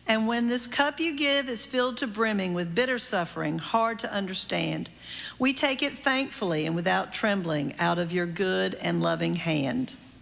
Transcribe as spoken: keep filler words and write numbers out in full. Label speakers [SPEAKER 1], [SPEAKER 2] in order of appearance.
[SPEAKER 1] And when this cup you give is filled to brimming with bitter suffering, hard to understand, we take it thankfully and without trembling out of your good and loving hand.